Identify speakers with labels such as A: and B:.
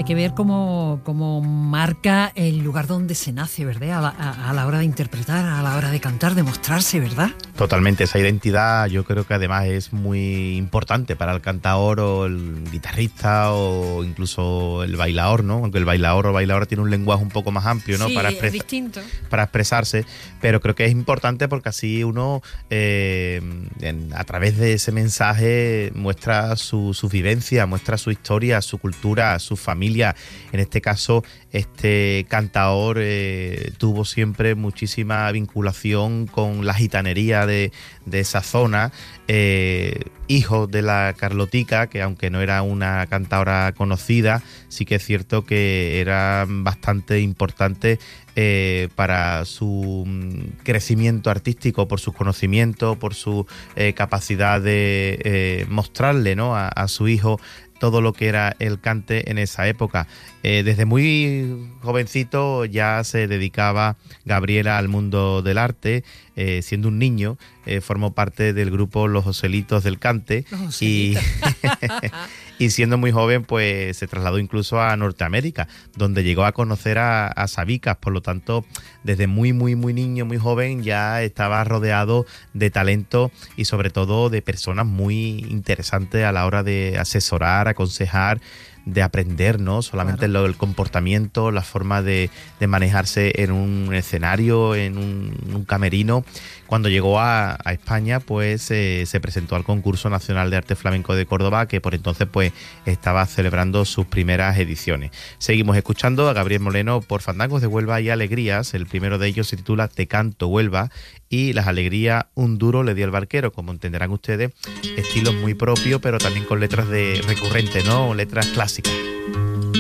A: que ver cómo marca el lugar donde se nace, ¿verdad? A la hora de interpretar, a la hora de cantar, de mostrarse, ¿verdad?
B: Totalmente, esa identidad yo creo que además es muy importante para el cantaor o el guitarrista o incluso el bailaor, ¿no? Aunque el bailaor o bailaora tiene un lenguaje un poco más amplio, ¿no?
A: Sí, es distinto.
B: Para expresarse, pero creo que es importante porque así uno a través de ese mensaje muestra su vivencia, muestra su historia, su cultura, su familia. En este caso, este cantaor tuvo siempre muchísima vinculación con la gitanería de esa zona, hijo de la Carlotica, que aunque no era una cantaora conocida, sí que es cierto que era bastante importante para su crecimiento artístico, por sus conocimientos, por su capacidad de mostrarle, ¿no?, a su hijo todo lo que era el cante en esa época. Desde muy jovencito ya se dedicaba Gabriela al mundo del arte. Siendo un niño, formó parte del grupo Los Joselitos del Cante y siendo muy joven pues se trasladó incluso a Norteamérica, donde llegó a conocer a Sabicas. Por lo tanto, desde muy niño, muy joven, ya estaba rodeado de talento y sobre todo de personas muy interesantes a la hora de asesorar, aconsejar, de aprender, ¿no? Solamente claro, el comportamiento, la forma de manejarse en un escenario, en un camerino. Cuando llegó a España, pues se presentó al Concurso Nacional de Arte Flamenco de Córdoba, que por entonces pues estaba celebrando sus primeras ediciones. Seguimos escuchando a Gabriel Moreno por Fandangos de Huelva y Alegrías. El primero de ellos se titula Te canto Huelva, y Las Alegrías un duro le di al barquero. Como entenderán ustedes, estilos muy propios, pero también con letras recurrentes, ¿no? Letras clásicas.